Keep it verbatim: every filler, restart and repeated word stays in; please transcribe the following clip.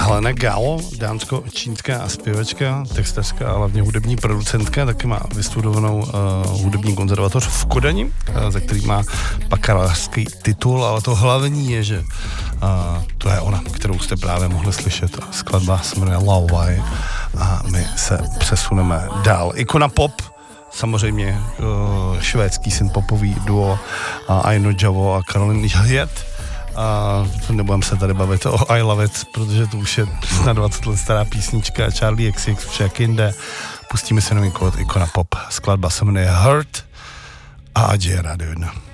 Helena Gao, dánsko-čínská zpěvačka, textařka a hlavně hudební producentka, taky má vystudovanou uh, hudební konzervatoř v Kodani, uh, za který má bakalářský titul, ale to hlavní je, že uh, to je ona, kterou jste právě mohli slyšet. Skladba se jmenuje Lauwai a my se přesuneme dál. Ikona pop, samozřejmě uh, švédský synpopový duo uh, Aino Javo a Caroline Hjet. A nebudeme se tady bavit o I Love It, protože to už je na dvacet let stará písnička Charlie X X, už jak jinde. Pustíme se nový kód Ikona pop. Skladba se jmenuje Hurt a ať je rádio jedna.